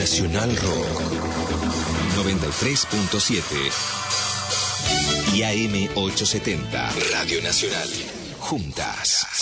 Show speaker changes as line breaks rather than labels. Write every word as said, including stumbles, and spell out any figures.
Nacional Rock noventa y tres punto siete y A M ochocientos setenta Radio Nacional. Juntas.